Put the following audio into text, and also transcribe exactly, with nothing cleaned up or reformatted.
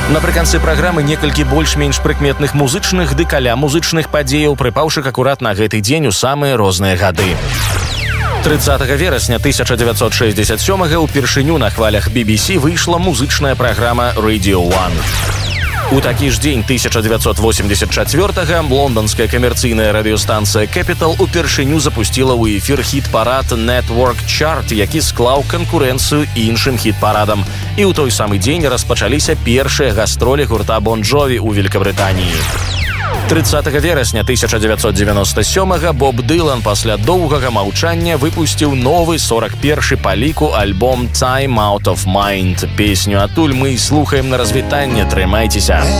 Напрыканцы праграмы некалькі больш-менш прыкметных музычных ды каля музычных падзеяў, прыпаўшых акурат на гэты дзень у самыя розныя гады. трыццатага верасня тысяча дзевяцьсот шэсцьдзесят сёмага упершыню на хвалях би би сі выйшла музычная праграма Radio One. У такі ж дзень тысяча дзевяцьсот восемьдесят чацвёртага лонданская камерцыйная радыёстанцыя Capital упершыню запусціла ў эфір хіт-парад Network Chart, які склаў канкурэнцыю іншым хіт-парадам. І ў той самы дзень распачаліся першыя гастролі гурта Bon Jovi ў Великабрытаніі. трыццатага верасня тысяча дзевяцьсот девяносто сёмага Боб Дылан пасля доўгага маўчання выпусціў новы сорок першы па ліку альбом Time Out of Mind. Песню адтуль мы слухаем на развітанне. Трымайцеся.